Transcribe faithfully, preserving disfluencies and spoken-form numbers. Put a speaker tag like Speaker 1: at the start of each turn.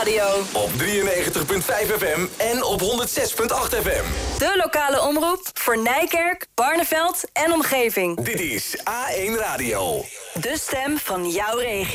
Speaker 1: Radio.
Speaker 2: Op drieënnegentig komma vijf F M en op honderd zes komma acht F M.
Speaker 1: De lokale omroep voor Nijkerk, Barneveld en omgeving.
Speaker 2: Dit is A één Radio.
Speaker 1: De stem van jouw regio.